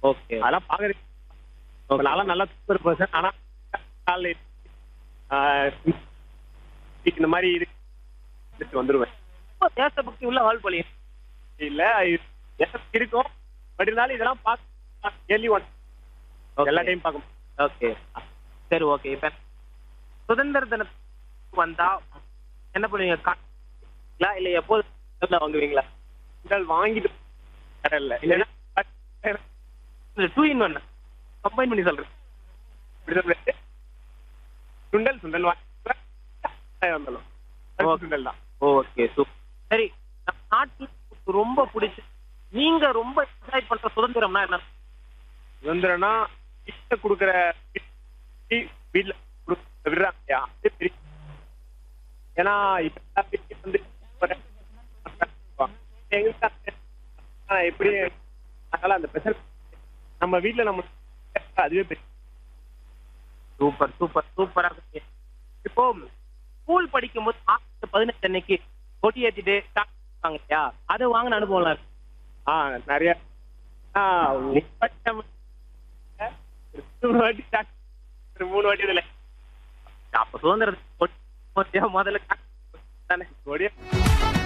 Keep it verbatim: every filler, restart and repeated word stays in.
Okay. அதெல்லாம் பாக்குறதுக்கு okay. நான்லாம் நல்லா சூப்பர் பர்சன். ஆனா காலைல ஆ, இந்த மாதிரி இது வந்துருவேன். ரொம்ப தேசபக்தி உள்ள ஆள் போலயே. இல்ல இது எஃபெக்ட் இருக்கும். பட் இருந்தாலும் இதெல்லாம் பார்க்க இயர்லி ஒன் Okay. எல்லா டைம் பார்க்க முடியும். ஓகே. சரி ஓகே. இப்ப சுதந்திர தினத்துக்கு வந்தா என்ன பண்ணுவீங்க? காட்டுவீங்களா இல்ல எப்போது வாங்குவீங்களா? சுண்டல் வாங்கிட்டு கடல்ல இல்லைன்னா டூ இன் ஒன் கம்பைன் பண்ணி சொல்றேன். இப்படிதான் போயிட்டு சுண்டல் சுண்டல் வாங்கி வந்துடும். Okay. சுண்டல் தான். Okay super. சரி, நம்ம நாட்டுக்கு ரொம்ப பிடிச்சி நீங்க ரொம்ப என்ஜாய் பண்ற சுதந்திரம்னா என்ன? சுதந்திரம்னா வீட்டுல கொடுக்குற வீட்டுல கொடுக்க விடுறாங்க இல்லையா, அது பெரிய. ஏன்னா இப்ப எல்லா வீட்லயும் வந்து எங்களுக்கு அந்த எப்படி அதனால அந்த ஸ்பெஷல் நம்ம வீட்டுல நம்ம அதுவே பெரிய. சூப்பர் சூப்பர் சூப்பரா இருக்கு. இப்போ ஸ்கூல் படிக்கும்போது ஆகஸ்ட் பதினெட்டு அன்னைக்கு கொடி ஏற்றிட்டு வாங்க இல்லையா, அது வாங்கின அனுபவம்லாம் இருக்கு. ஆ நிறைய ஆ, ஒரு வாட்டி நம்ம மூணு வாட்டி ஒரு மூணு வாட்டி இதுல அப்ப சுதந்திரத்துக்கு கொடி முதல்ல தானே கொடிய